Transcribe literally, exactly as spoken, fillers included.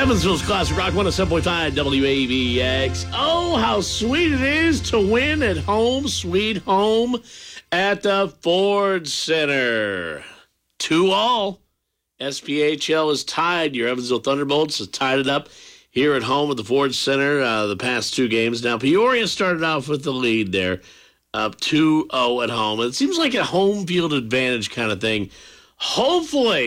Evansville's Classic Rock one oh seven point five W A V X. Oh, how sweet it is to win at home, sweet home at the Ford Center. Two all. S P H L is tied. Your Evansville Thunderbolts has tied it up here at home at the Ford Center uh, the past two games. Now, Peoria started off with the lead there, up two oh at home. It seems like a home field advantage kind of thing. Hopefully,